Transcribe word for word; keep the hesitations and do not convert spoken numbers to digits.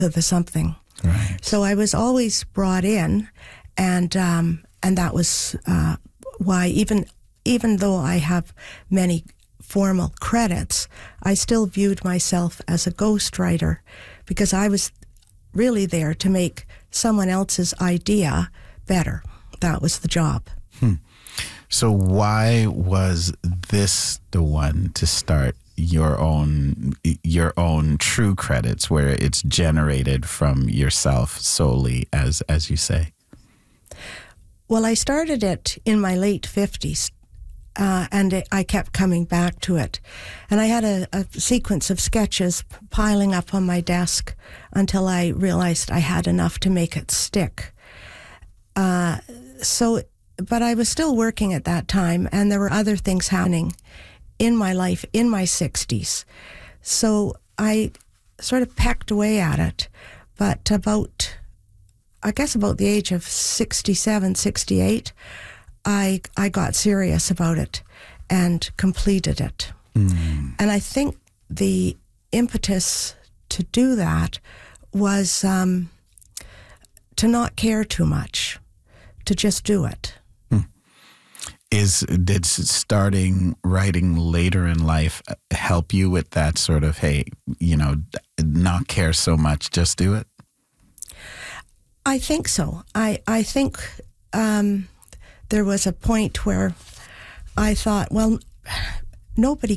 the something. Right. So I was always brought in, and um, and that was uh, why even even though I have many formal credits, I still viewed myself as a ghostwriter, because I was really there to make someone else's idea better. That was the job. Hmm. So why was this the one to start your own your own true credits, where it's generated from yourself solely, as as you say? Well, I started it in my late fifties, uh, and it, I kept coming back to it. And I had a, a sequence of sketches piling up on my desk until I realized I had enough to make it stick. Uh, so, but I was still working at that time, and there were other things happening in my life in my sixties. So I sort of pecked away at it. But about, I guess about the age of sixty-seven, sixty-eight, I I got serious about it and completed it. Mm. And I think the impetus to do that was um, to not care too much, to just do it. Is did starting writing later in life help you with that sort of, hey, you know, not care so much, just do it? I think so. I, I think um, there was a point where I thought, well, nobody